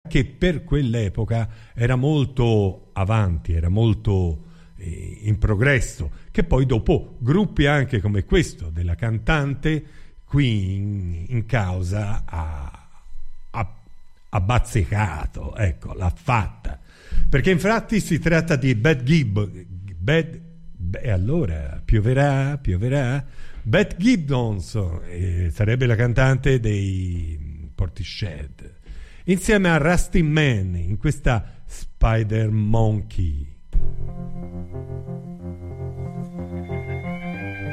che per quell'epoca era molto avanti, era molto in progresso, che poi dopo gruppi anche come questo della cantante qui in causa ha bazzicato, ecco, l'ha fatta, perché infatti si tratta di allora pioverà Beth Gibbons, sarebbe la cantante dei Portishead, insieme a Rusty Man in questa Spider Monkey.